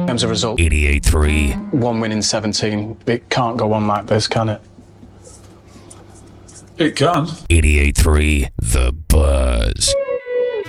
terms of result, 88.3. one win in 17. It can't go on like this, can it? It can. 88.3, The